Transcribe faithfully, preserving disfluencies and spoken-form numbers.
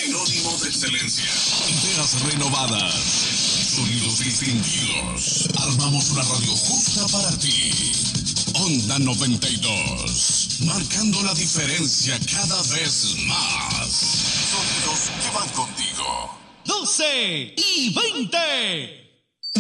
sinónimo de excelencia. Ideas renovadas, sonidos distinguidos. Armamos una radio justa para ti. Onda noventa y dos, marcando la diferencia cada vez más. Sonidos que van contigo. doce y veinte.